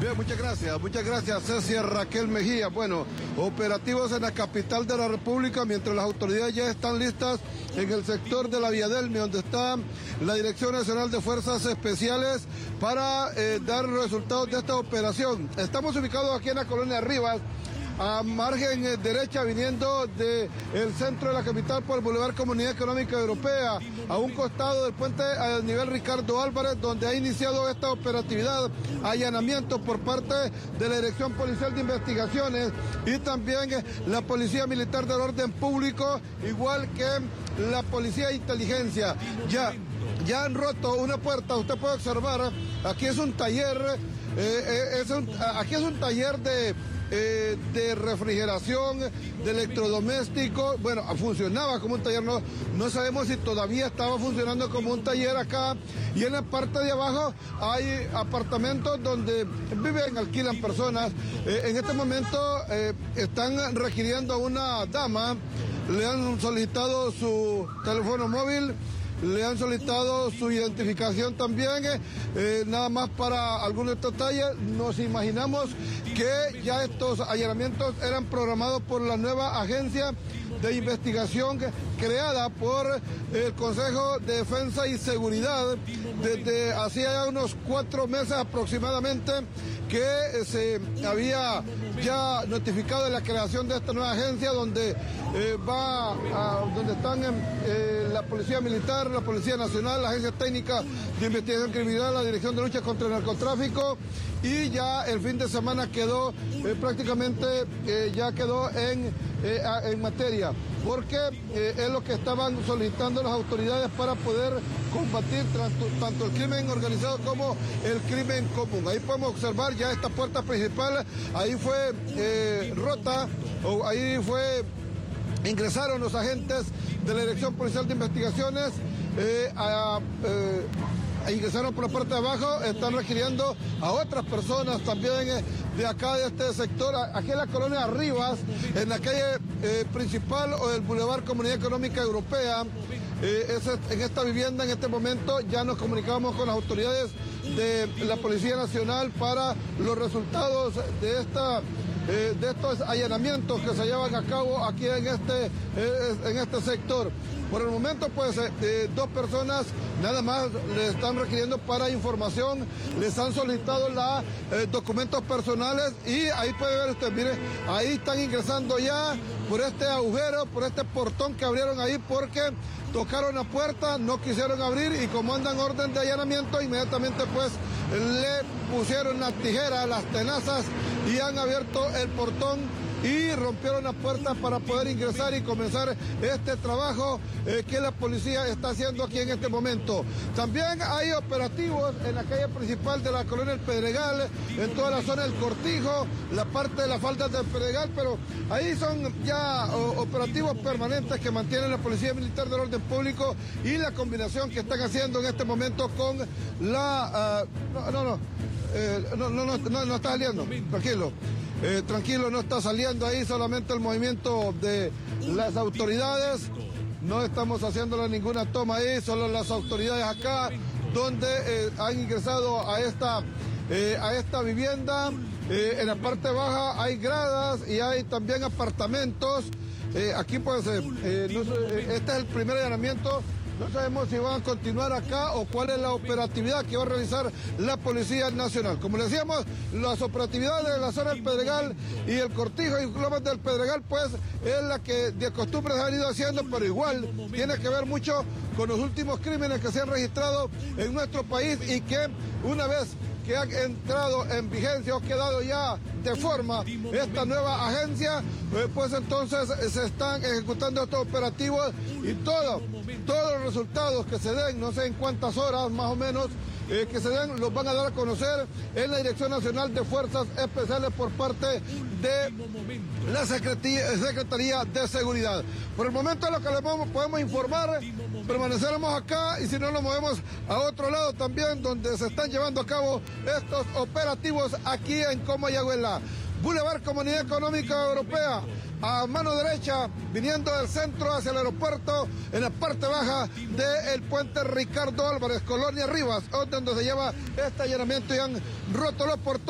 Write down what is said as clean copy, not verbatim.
Bien, muchas gracias, Ceci Raquel Mejía. Bueno, operativos en la capital de la República, mientras las autoridades ya están listas en el sector de la Vía Delmi, donde está la Dirección Nacional de Fuerzas Especiales para dar resultados de esta operación. Estamos ubicados aquí en la colonia Rivas, a margen derecha, viniendo del centro de la capital por el Boulevard Comunidad Económica Europea, a un costado del puente a nivel Ricardo Álvarez, donde ha iniciado esta operatividad, allanamiento por parte de la Dirección Policial de Investigaciones y también la Policía Militar del Orden Público, igual que la Policía de Inteligencia. Ya han roto una puerta, usted puede observar, aquí es un taller, aquí es un taller de refrigeración, de electrodomésticos. Bueno, funcionaba como un taller, no sabemos si todavía estaba funcionando como un taller acá. Y en la parte de abajo hay apartamentos donde viven, alquilan personas. En este momento están requiriendo a una dama, le han solicitado su teléfono móvil, le han solicitado su identificación también, nada más para algunos detalles. Nos imaginamos que ya estos allanamientos eran programados por la nueva agencia de investigación creada por el Consejo de Defensa y Seguridad desde hacía ya unos 4 meses aproximadamente, que se había ya notificado de la creación de esta nueva agencia, donde donde están la Policía Militar, la Policía Nacional, la Agencia Técnica de Investigación Criminal, la Dirección de Lucha contra el Narcotráfico, y ya el fin de semana quedó prácticamente ya quedó en materia, porque es lo que estaban solicitando las autoridades para poder combatir tanto el crimen organizado como el crimen común. Ahí podemos observar ya esta puerta principal, ahí fue rota, o ahí ingresaron los agentes de la Dirección Policial de Investigaciones, ingresaron por la parte de abajo, están requiriendo a otras personas también de acá, de este sector, aquí en la colonia Rivas, en la calle principal o del Boulevard Comunidad Económica Europea. En esta vivienda, en este momento, ya nos comunicamos con las autoridades de la Policía Nacional para los resultados de estos allanamientos que se llevan a cabo aquí en este sector. Por el momento, pues, 2 personas nada más le están requiriendo para información, les han solicitado documentos personales, y ahí puede ver usted, mire, ahí están ingresando ya por este agujero, por este portón que abrieron ahí, porque tocaron la puerta, no quisieron abrir, y como andan orden de allanamiento, inmediatamente pues le pusieron las tijeras, las tenazas, y han abierto el portón y rompieron la puerta para poder ingresar y comenzar este trabajo que la policía está haciendo aquí en este momento. También hay operativos en la calle principal de la colonia El Pedregal, en toda la zona del Cortijo, la parte de las faldas del Pedregal, pero ahí son ya operativos permanentes que mantienen la Policía Militar del Orden Público y la combinación que están haciendo en este momento con la... no está saliendo, tranquilo. Tranquilo, no está saliendo ahí, solamente el movimiento de las autoridades. No estamos haciéndole ninguna toma ahí, solo las autoridades acá, donde han ingresado a esta vivienda. En la parte baja hay gradas y hay también apartamentos. Aquí pues, este es el primer allanamiento. No sabemos si van a continuar acá o cuál es la operatividad que va a realizar la Policía Nacional. Como le decíamos, las operatividades de la zona del Pedregal y el Cortijo y Lomas del Pedregal, pues es la que de costumbre se han ido haciendo, pero igual tiene que ver mucho con los últimos crímenes que se han registrado en nuestro país, y que una vez que ha entrado en vigencia o quedado ya de forma esta nueva agencia, pues entonces se están ejecutando estos operativos, y todos los resultados que se den, no sé en cuántas horas más o menos, que se den, los van a dar a conocer en la Dirección Nacional de Fuerzas Especiales por parte de la Secretaría de Seguridad. Por el momento es lo que les podemos informar. Permaneceremos acá, y si no, nos movemos a otro lado también, donde se están llevando a cabo estos operativos aquí en Comayagüela. Boulevard Comunidad Económica Europea, a mano derecha, viniendo del centro hacia el aeropuerto, en la parte baja del puente Ricardo Álvarez, colonia Rivas, donde se lleva este allanamiento, y han roto los portones.